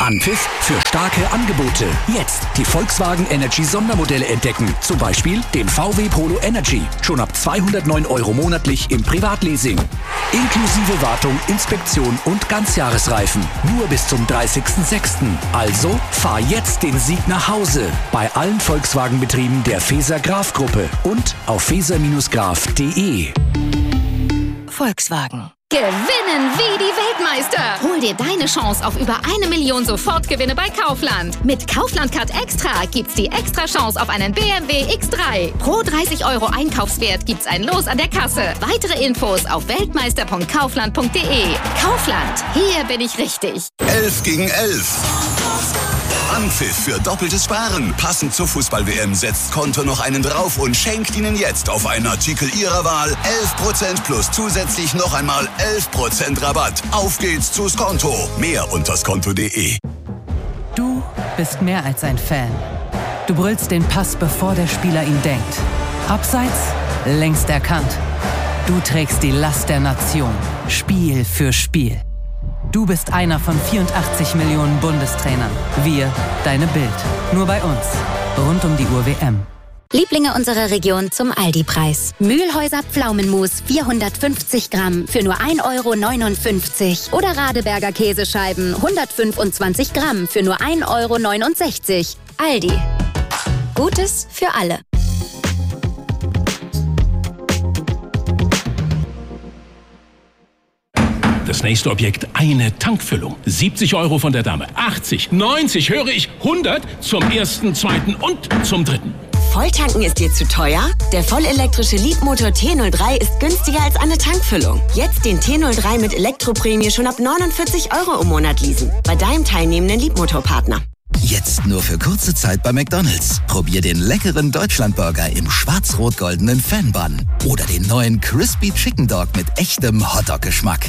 Anpfiff für starke Angebote. Jetzt die Volkswagen Energy Sondermodelle entdecken. Zum Beispiel den VW Polo Energy. Schon ab 209 € monatlich im Privatleasing. Inklusive Wartung, Inspektion und Ganzjahresreifen. Nur bis zum 30.06. Also fahr jetzt den Sieg nach Hause. Bei allen Volkswagen-Betrieben der Faeser-Graf-Gruppe und auf faeser-graf.de. Volkswagen. Gewinnen wie die Weltmeister! Hol dir deine Chance auf über 1 Million Sofortgewinne bei Kaufland. Mit Kaufland Card Extra gibt's die Extra-Chance auf einen BMW X3. Pro 30 € Einkaufswert gibt's ein Los an der Kasse. Weitere Infos auf weltmeister.kaufland.de. Kaufland, hier bin ich richtig. 11 gegen 11. Anpfiff für doppeltes Sparen. Passend zur Fußball-WM setzt Konto noch einen drauf und schenkt Ihnen jetzt auf einen Artikel Ihrer Wahl 11% plus zusätzlich noch einmal 11% Rabatt. Auf geht's zu Skonto. Mehr unter skonto.de. Du bist mehr als ein Fan. Du brüllst den Pass, bevor der Spieler ihn denkt. Abseits, längst erkannt. Du trägst die Last der Nation. Spiel für Spiel. Du bist einer von 84 Millionen Bundestrainern. Wir, deine Bild. Nur bei uns. Rund um die Uhr WM. Lieblinge unserer Region zum Aldi-Preis. Mühlhäuser Pflaumenmus 450 Gramm für nur 1,59 € oder Radeberger Käsescheiben 125 Gramm für nur 1,69 €. Aldi. Gutes für alle. Das nächste Objekt, eine Tankfüllung. 70 € von der Dame. 80, 90, höre ich, 100 zum ersten, zweiten und zum dritten. Volltanken ist dir zu teuer? Der vollelektrische Leapmotor T03 ist günstiger als eine Tankfüllung. Jetzt den T03 mit Elektroprämie schon ab 49 € im Monat leasen. Bei deinem teilnehmenden Leapmotor-Partner. Jetzt nur für kurze Zeit bei McDonald's. Probier den leckeren Deutschlandburger im schwarz-rot-goldenen Fan-Bun. Oder den neuen Crispy Chicken Dog mit echtem Hotdog-Geschmack.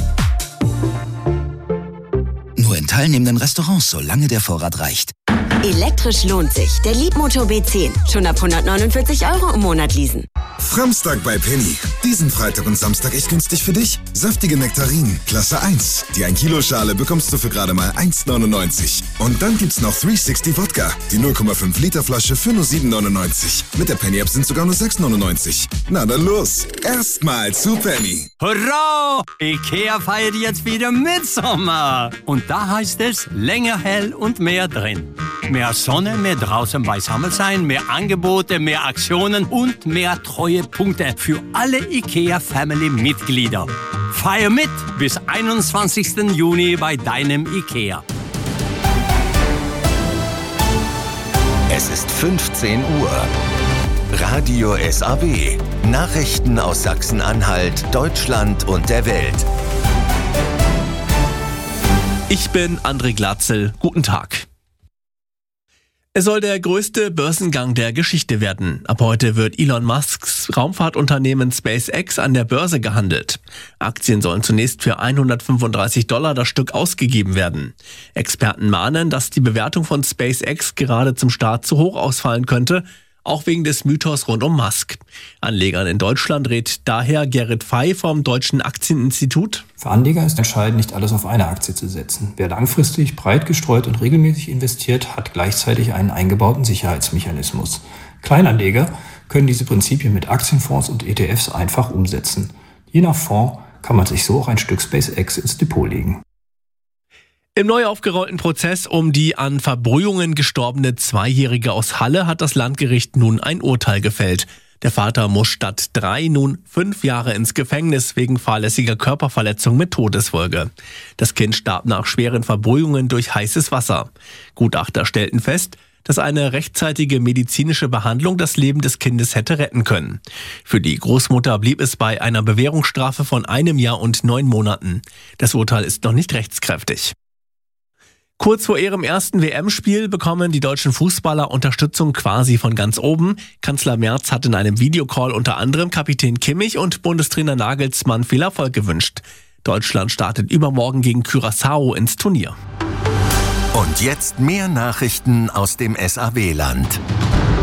Nur in teilnehmenden Restaurants, solange der Vorrat reicht. Elektrisch lohnt sich. Der Leapmotor B10. Schon ab 149 € im Monat leasen. Framstag bei Penny. Diesen Freitag und Samstag echt günstig für dich. Saftige Nektarinen, Klasse 1. Die 1 Kilo Schale bekommst du für gerade mal 1,99. Und dann gibt's noch 360 Wodka. Die 0,5 Liter Flasche für nur 7,99. Mit der Penny App sind sogar nur 6,99. Na dann los. Erstmal zu Penny. Hurra! Ikea feiert jetzt wieder Mitsommer. Und da heißt es länger hell und mehr drin. Mehr Sonne, mehr draußen beisammen sein, mehr Angebote, mehr Aktionen und mehr Treuepunkte für alle IKEA-Family-Mitglieder. Feier mit bis 21. Juni bei deinem IKEA. Es ist 15 Uhr. Radio SAW. Nachrichten aus Sachsen-Anhalt, Deutschland und der Welt. Ich bin André Glatzel. Guten Tag. Es soll der größte Börsengang der Geschichte werden. Ab heute wird Elon Musks Raumfahrtunternehmen SpaceX an der Börse gehandelt. Aktien sollen zunächst für $135 das Stück ausgegeben werden. Experten mahnen, dass die Bewertung von SpaceX gerade zum Start zu hoch ausfallen könnte, auch wegen des Mythos rund um Musk. Anlegern in Deutschland rät daher Gerrit Fey vom Deutschen Aktieninstitut: Für Anleger ist entscheidend, nicht alles auf eine Aktie zu setzen. Wer langfristig, breit gestreut und regelmäßig investiert, hat gleichzeitig einen eingebauten Sicherheitsmechanismus. Kleinanleger können diese Prinzipien mit Aktienfonds und ETFs einfach umsetzen. Je nach Fonds kann man sich so auch ein Stück SpaceX ins Depot legen. Im neu aufgerollten Prozess um die an Verbrühungen gestorbene Zweijährige aus Halle hat das Landgericht nun ein Urteil gefällt. Der Vater muss statt 3 nun 5 Jahre ins Gefängnis wegen fahrlässiger Körperverletzung mit Todesfolge. Das Kind starb nach schweren Verbrühungen durch heißes Wasser. Gutachter stellten fest, dass eine rechtzeitige medizinische Behandlung das Leben des Kindes hätte retten können. Für die Großmutter blieb es bei einer Bewährungsstrafe von 1 Jahr und 9 Monaten. Das Urteil ist noch nicht rechtskräftig. Kurz vor ihrem ersten WM-Spiel bekommen die deutschen Fußballer Unterstützung quasi von ganz oben. Kanzler Merz hat in einem Videocall unter anderem Kapitän Kimmich und Bundestrainer Nagelsmann viel Erfolg gewünscht. Deutschland startet übermorgen gegen Curaçao ins Turnier. Und jetzt mehr Nachrichten aus dem SAW-Land.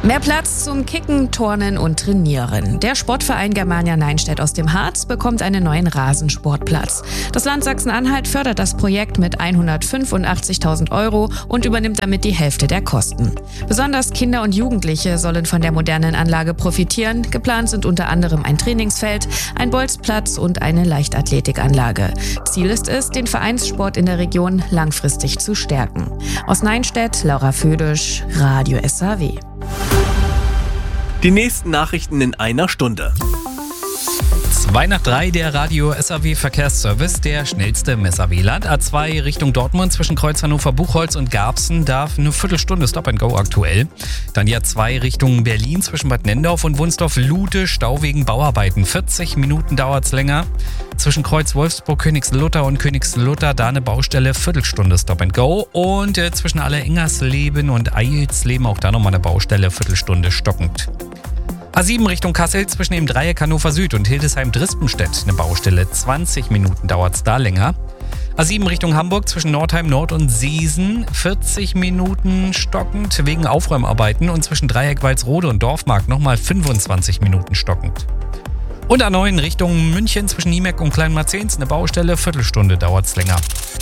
Mehr Platz zum Kicken, Turnen und Trainieren. Der Sportverein Germania Neinstedt aus dem Harz bekommt einen neuen Rasensportplatz. Das Land Sachsen-Anhalt fördert das Projekt mit 185.000 € und übernimmt damit die Hälfte der Kosten. Besonders Kinder und Jugendliche sollen von der modernen Anlage profitieren. Geplant sind unter anderem ein Trainingsfeld, ein Bolzplatz und eine Leichtathletikanlage. Ziel ist es, den Vereinssport in der Region langfristig zu stärken. Aus Neinstedt, Laura Födisch, Radio SAW. Die nächsten Nachrichten in einer Stunde. 2 nach 3, der Radio SAW Verkehrsservice, der schnellste im SAW-Land. A2 Richtung Dortmund zwischen Kreuz Hannover, Buchholz und Garbsen darf eine Viertelstunde Stop and Go aktuell. Dann die A2 Richtung Berlin zwischen Bad Nendorf und Wunsdorf-Lude, Stau wegen Bauarbeiten. 40 Minuten dauert's länger. Zwischen Kreuz Wolfsburg, Königslutter und Königslutter, da eine Baustelle, Viertelstunde Stop and Go. Und zwischen Aller-Engersleben und Eilsleben auch da nochmal eine Baustelle, Viertelstunde stockend. A7 Richtung Kassel zwischen dem Dreieck Hannover Süd und Hildesheim-Drispenstedt eine Baustelle. 20 Minuten dauert's da länger. A7 Richtung Hamburg zwischen Nordheim Nord und Seesen. 40 Minuten stockend wegen Aufräumarbeiten und zwischen Dreieck Walsrode und Dorfmark nochmal 25 Minuten stockend. Und A9 Richtung München zwischen Niemeck und Kleinmarzens eine Baustelle. Viertelstunde dauert's länger.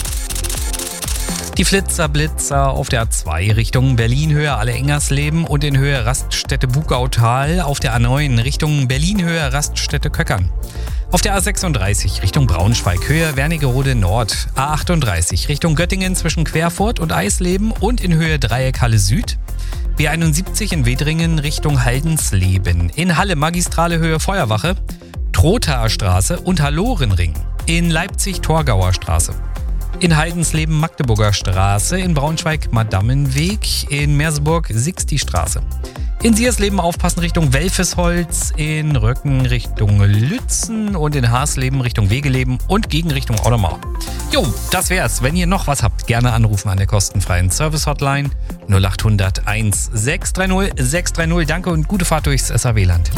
Die Flitzer-Blitzer auf der A2 Richtung Berlin-Höhe Aller-Engersleben und in Höhe Raststätte Bugautal. Auf der A9 Richtung Berlin-Höhe Raststätte Köckern. Auf der A36 Richtung Braunschweig Höhe Wernigerode Nord. A38 Richtung Göttingen zwischen Querfurt und Eisleben und in Höhe Dreieck Halle Süd. B71 in Wedringen Richtung Haldensleben. In Halle Magistrale Höhe Feuerwache, Trothaer Straße und Hallorenring. In Leipzig Torgauer Straße. In Heidensleben Magdeburger Straße, in Braunschweig Madammenweg, in Merseburg Sixti-Straße. In Siersleben aufpassen Richtung Welfesholz, in Röcken Richtung Lützen und in Haarsleben Richtung Wegeleben und gegen Richtung Audermau. Jo, das wär's. Wenn ihr noch was habt, gerne anrufen an der kostenfreien Service-Hotline 0800 1630 630. Danke und gute Fahrt durchs SAW-Land.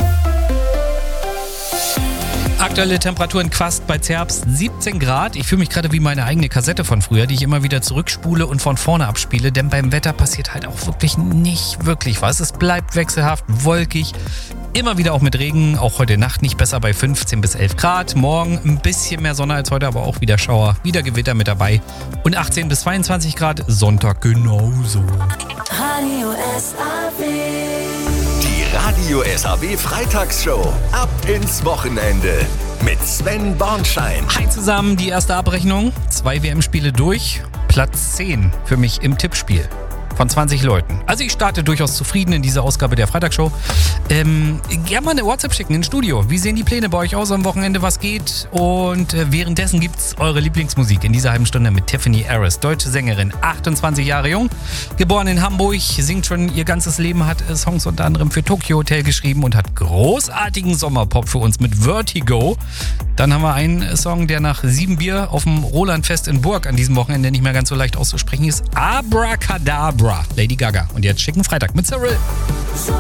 Aktuelle Temperaturen Quast bei Zerbst 17 Grad. Ich fühle mich gerade wie meine eigene Kassette von früher, die ich immer wieder zurückspule und von vorne abspiele, denn beim Wetter passiert halt auch wirklich nicht wirklich was. Es bleibt wechselhaft, wolkig, immer wieder auch mit Regen, auch heute Nacht nicht besser bei 15 bis 11 Grad. Morgen ein bisschen mehr Sonne als heute, aber auch wieder Schauer, wieder Gewitter mit dabei und 18 bis 22 Grad, Sonntag genauso. Radio SAW. Die Radio SAW Freitagsshow. Ab ins Wochenende. Mit Sven Bornschein. Hi zusammen, die erste Abrechnung. 2 WM-Spiele durch. Platz 10 für mich im Tippspiel. Von 20 Leuten. Also ich starte durchaus zufrieden in diese Ausgabe der Freitagsshow. Gerne mal eine WhatsApp schicken ins Studio. Wie sehen die Pläne bei euch aus am Wochenende? Was geht? Und währenddessen gibt's eure Lieblingsmusik in dieser halben Stunde mit Tiffany Harris. Deutsche Sängerin, 28 Jahre jung. Geboren in Hamburg, singt schon ihr ganzes Leben, hat Songs unter anderem für Tokyo Hotel geschrieben und hat großartigen Sommerpop für uns mit Vertigo. Dann haben wir einen Song, der nach 7 Bier auf dem Rolandfest in Burg an diesem Wochenende nicht mehr ganz so leicht auszusprechen ist. Abracadabra, Lady Gaga. Und jetzt schicken Freitag mit Cyril.